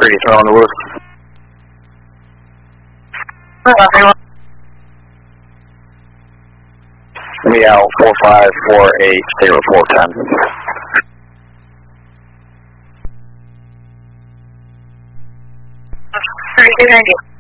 30, turn on the Lewis. Me out 4548, stay with 410. Good idea.